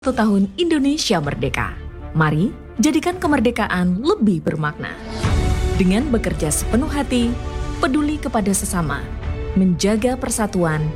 1 tahun Indonesia Merdeka. Mari jadikan kemerdekaan lebih bermakna. Dengan bekerja sepenuh hati, peduli kepada sesama, menjaga persatuan,